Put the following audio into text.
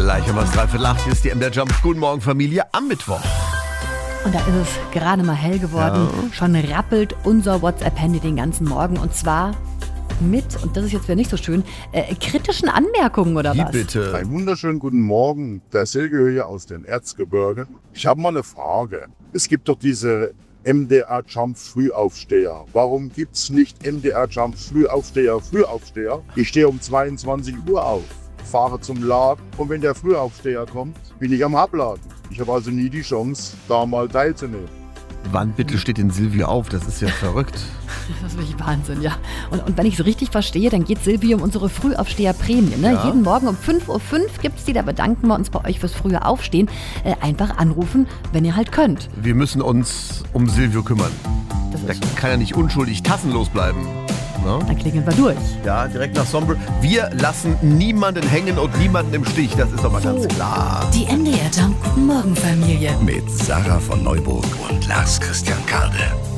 Gleich haben wir es 7:45. Hier ist die MDR Jump. Guten Morgen, Familie, am Mittwoch. Und da ist es gerade mal hell geworden. Ja. Schon rappelt unser WhatsApp-Handy den ganzen Morgen. Und zwar mit, und das ist jetzt wieder nicht so schön, kritischen Anmerkungen oder was? Wie bitte? Einen wunderschönen guten Morgen, der Silke hier aus den Erzgebirge. Ich habe mal eine Frage. Es gibt doch diese MDR Jump Frühaufsteher. Warum gibt's nicht MDR Jump Frühaufsteher? Ich stehe um 22 Uhr auf, fahre zum Laden und wenn der Frühaufsteher kommt, bin ich am Abladen. Ich habe also nie die Chance, da mal teilzunehmen. Wann bitte steht denn Silvio auf? Das ist ja verrückt. Das ist wirklich Wahnsinn, ja. Und wenn ich es richtig verstehe, dann geht Silvio um unsere Frühaufsteher-Prämie. Ne? Ja. Jeden Morgen um 5:05 Uhr gibt es die, da bedanken wir uns bei euch fürs frühe Aufstehen. Einfach anrufen, wenn ihr halt könnt. Wir müssen uns um Silvio kümmern. Da kann er nicht unschuldig tassenlos bleiben. No? Dann klingeln wir durch. Ja, direkt nach Sombre. Wir lassen niemanden hängen und niemanden im Stich. Das ist doch mal ganz klar. Die MDR Jump Guten Morgen Familie. Mit Sarah von Neuburg und Lars Christian Karde.